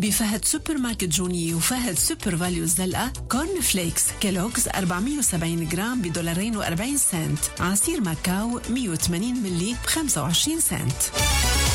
بفهد سوبر ماركت جوني وفهد سوبر فاليو الزلقة. كورن فليكس كيلوغز 470 جرام $2.40. عصير ماكاو 180 ملي ب25 سنت.